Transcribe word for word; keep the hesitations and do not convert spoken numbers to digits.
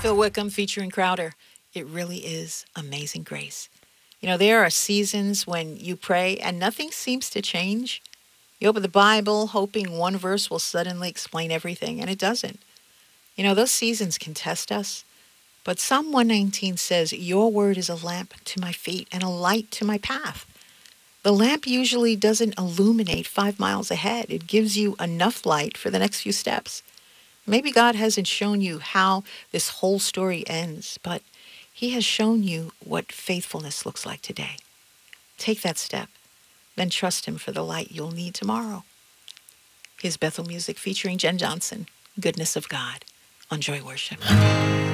Phil Wickham featuring Crowder. It really is amazing grace. You know, there are seasons when you pray and nothing seems to change. You open the Bible hoping one verse will suddenly explain everything, and it doesn't. You know, those seasons can test us. But Psalm one nineteen says, "Your word is a lamp to my feet and a light to my path." The lamp usually doesn't illuminate five miles ahead. It gives you enough light for the next few steps. Maybe God hasn't shown you how this whole story ends, but he has shown you what faithfulness looks like today. Take that step, then trust him for the light you'll need tomorrow. Here's Bethel Music featuring Jen Johnson, Goodness of God, on Joy Worship.